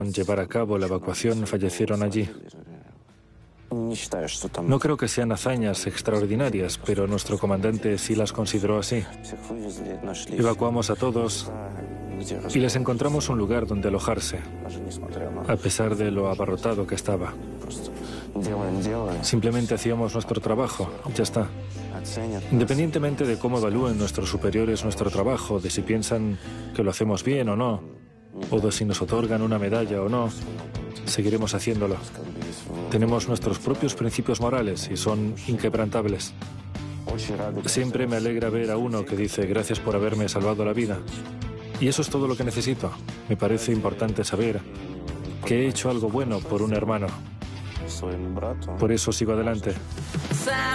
llevar a cabo la evacuación fallecieron allí. No creo que sean hazañas extraordinarias, pero nuestro comandante sí las consideró así. Evacuamos a todos y les encontramos un lugar donde alojarse, a pesar de lo abarrotado que estaba. Simplemente hacíamos nuestro trabajo, ya está. Independientemente de cómo evalúen nuestros superiores nuestro trabajo, de si piensan que lo hacemos bien o no, o de si nos otorgan una medalla o no, seguiremos haciéndolo. Tenemos nuestros propios principios morales y son inquebrantables. Siempre me alegra ver a uno que dice gracias por haberme salvado la vida. Y eso es todo lo que necesito. Me parece importante saber que he hecho algo bueno por un hermano. Por eso sigo adelante.